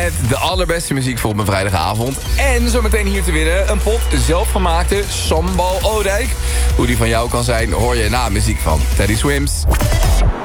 met de allerbeste muziek voor op een vrijdagavond. En zometeen hier te winnen een pot zelfgemaakte sambal Oudijk. Hoe die van jou kan zijn, hoor je na muziek van Teddy Swims.